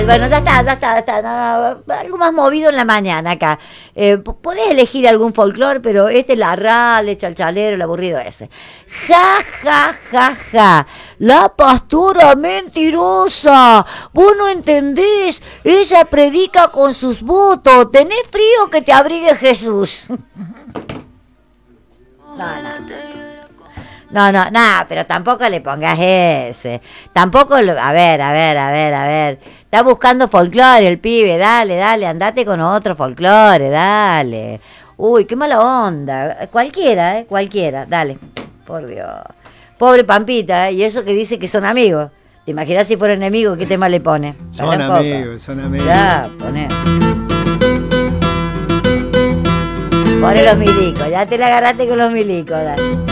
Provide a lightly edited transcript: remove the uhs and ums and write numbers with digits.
Bueno, ya está. No, algo más movido en la mañana acá. Podés elegir algún folclore, pero este es la rale, chalchalero, el aburrido ese. Ja, ja, ja, ja. La pastora mentirosa. Vos no entendés. Ella predica con sus votos. Tenés frío, que te abrigue Jesús. No, pero tampoco le pongas ese. Tampoco, a ver. Está buscando folclore el pibe, dale, andate con otro folclore, dale. Uy, qué mala onda. Cualquiera, dale. Por Dios. Pobre Pampita, y eso que dice que son amigos. ¿Te imaginas si fueran enemigos, qué tema le pone? Son amigos. Ya, poné. Poné los milicos, ya te la agarraste con los milicos, dale.